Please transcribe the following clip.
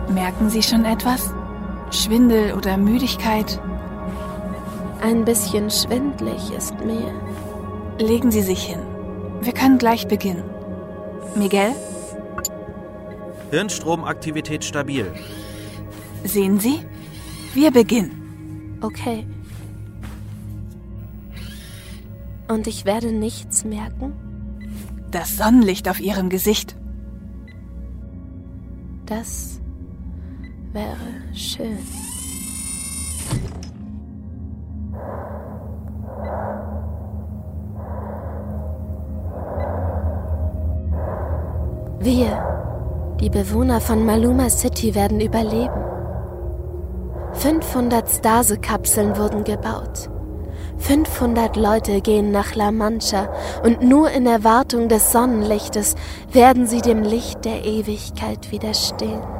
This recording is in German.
Merken Sie schon etwas? Schwindel oder Müdigkeit? Ein bisschen schwindlig ist mir. Legen Sie sich hin. Wir können gleich beginnen. Miguel? Hirnstromaktivität stabil. Sehen Sie? Wir beginnen. Okay. Und ich werde nichts merken? Das Sonnenlicht auf Ihrem Gesicht. Das wäre schön. Wir, die Bewohner von Maluma City, werden überleben. 500 Stase-Kapseln wurden gebaut. 500 Leute gehen nach La Mancha und nur in Erwartung des Sonnenlichtes werden sie dem Licht der Ewigkeit widerstehen.